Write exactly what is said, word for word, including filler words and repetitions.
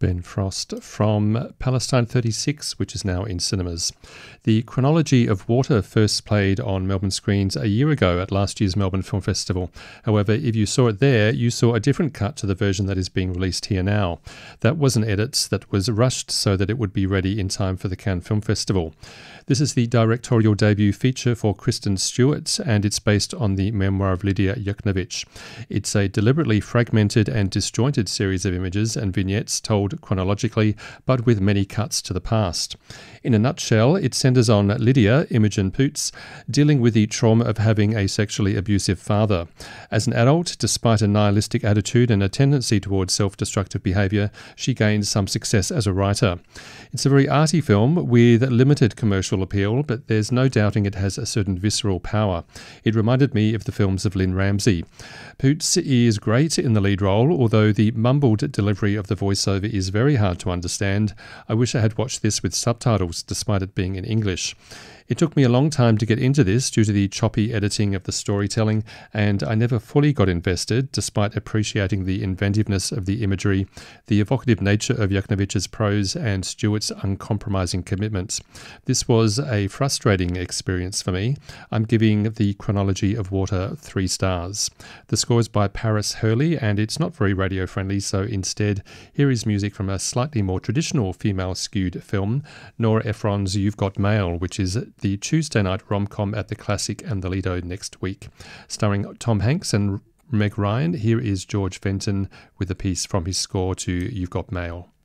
Ben Frost from Palestine thirty-six, which is now in cinemas. The Chronology of Water first played on Melbourne screens a year ago at last year's Melbourne Film Festival. However, if you saw it there, you saw a different cut to the version that is being released here now. That was an edit that was rushed so that it would be ready in time for the Cannes Film Festival. This is the directorial debut feature for Kristen Stewart, and it's based on the memoir of Lydia Yuknavitch. It's a deliberately fragmented and disjointed series of images and vignettes told chronologically, but with many cuts to the past. In a nutshell, it centres on Lydia, Imogen Poots, dealing with the trauma of having a sexually abusive father. As an adult, despite a nihilistic attitude and a tendency towards self-destructive behaviour, she gains some success as a writer. It's a very arty film with limited commercial appeal, but there's no doubting it has a certain visceral power. It reminded me of the films of Lynne Ramsay. Poots is great in the lead role, although the mumbled delivery of the voiceover is very hard to understand. I wish I had watched this with subtitles, despite it being in English. It took me a long time to get into this due to the choppy editing of the storytelling, and I never fully got invested, despite appreciating the inventiveness of the imagery, the evocative nature of Yuknavitch's prose, and Stewart's uncompromising commitments. This was a frustrating experience for me. I'm giving the Chronology of Water three stars. The score is by Paris Hurley, and it's not very radio-friendly, so instead, here is music from a slightly more traditional female-skewed film, Nora Ephron's You've Got Mail, which is the Tuesday night rom-com at the Classic and the Lido next week. Starring Tom Hanks and Meg Ryan, here is George Fenton with a piece from his score to You've Got Mail.